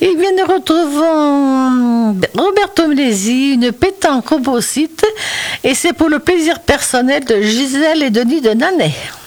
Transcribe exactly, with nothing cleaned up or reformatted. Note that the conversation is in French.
Et bien, nous retrouvons Roberto Mlesi, une pétanque composite, et c'est pour le plaisir personnel de Gisèle et Denis de Nanay.